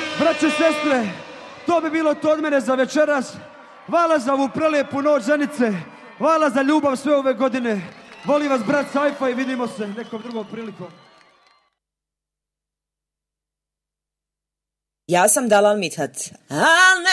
Braćo i sestre, to bi bilo to od mene za večeras. Hvala za ovu prelijepu noć, Zenice. Hvala za ljubav sve ove godine. Volim vas, brat Sajfa, i vidimo se nekom drugom prilikom. Ja sam Dalal Mithat.